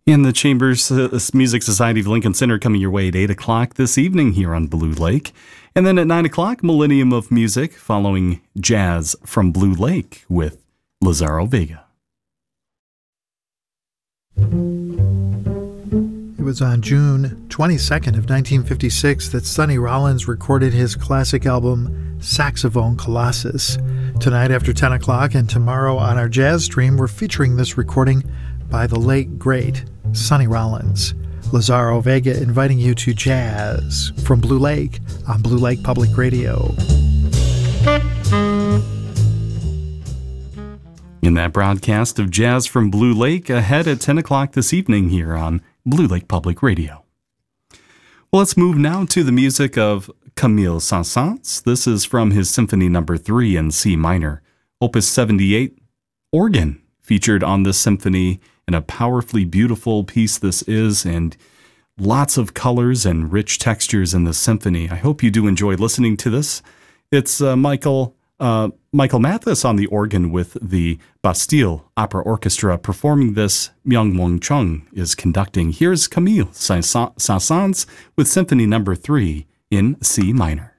And the Chambers Music Society of Lincoln Center coming your way at 8 o'clock this evening here on Blue Lake. And then at 9 o'clock, Millennium of Music, following Jazz from Blue Lake with Lazaro Vega. It was on June 22nd of 1956 that Sonny Rollins recorded his classic album, Saxophone Colossus. Tonight after 10 o'clock and tomorrow on our jazz stream, we're featuring this recording by the late, great Sonny Rollins. Lazaro Vega inviting you to jazz from Blue Lake on Blue Lake Public Radio. In that broadcast of Jazz from Blue Lake, ahead at 10 o'clock this evening here on Blue Lake Public Radio. Well, let's move now to the music of Camille Saint-Saëns. This is from his Symphony No. 3 in C minor, Opus 78, organ, featured on this symphony, and a powerfully beautiful piece this is, and lots of colors and rich textures in this symphony. I hope you do enjoy listening to this. It's Michael Mathis on the organ with the Bastille Opera Orchestra performing this. Myung-Whun Chung is conducting. Here's Camille Saint-Saëns with Symphony No. 3 in C minor.